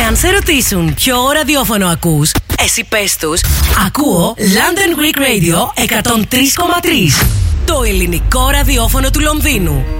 Εάν σε ρωτήσουν ποιο ραδιόφωνο ακούς, εσύ πες τους, ακούω London Greek Radio 103,3. Το ελληνικό ραδιόφωνο του Λονδίνου.